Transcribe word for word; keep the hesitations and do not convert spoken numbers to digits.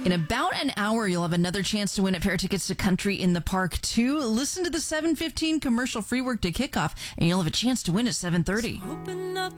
In about an hour, you'll have another chance to win a pair of tickets to Country in the Park two. Listen to the seven fifteen commercial free work to kickoff, and you'll have a chance to win at seven thirty.